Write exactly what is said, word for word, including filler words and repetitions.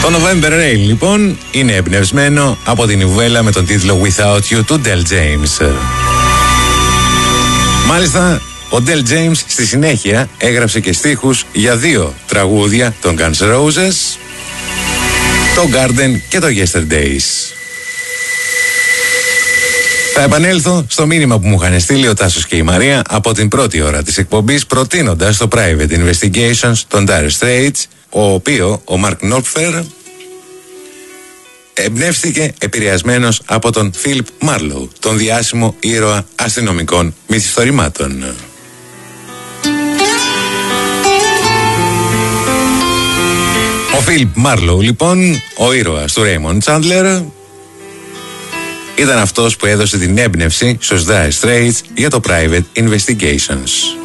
Το November Rain λοιπόν είναι εμπνευσμένο από την νουβέλα με τον τίτλο Without You του Del James. Μάλιστα, ο Del James στη συνέχεια έγραψε και στίχους για δύο τραγούδια των Guns N' Roses, το Garden και το Yesterdays. Θα επανέλθω στο μήνυμα που μου είχαν στείλει ο Τάσος και η Μαρία από την πρώτη ώρα της εκπομπής, προτείνοντας το Private Investigations των Dire Straits, ο οποίο ο Mark Knopfler εμπνεύστηκε επηρεασμένος από τον Philip Marlowe, τον διάσημο ήρωα αστυνομικών μυθιστορημάτων. Ο Philip Marlowe λοιπόν, ο ήρωας του Raymond Chandler, ήταν αυτός που έδωσε την έμπνευση στους Dire Straits για το Private Investigations.